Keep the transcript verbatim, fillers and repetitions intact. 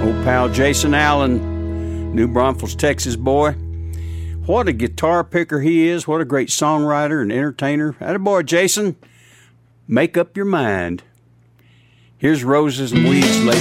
Old pal Jason Allen, New Braunfels, Texas boy. What a guitar picker he is. What a great songwriter and entertainer. Attaboy, Jason. Make up your mind. Here's Roses and Weeds, ladies.